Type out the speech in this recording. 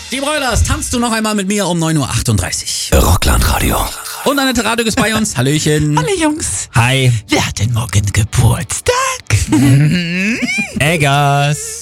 Die Broilers, tanzt du noch einmal mit mir um 9.38 Uhr. Rockland Radio. Und Annette Radio ist bei uns. Hallöchen. Hallo Jungs. Hi. Wer hat denn morgen Geburtstag? Eggers.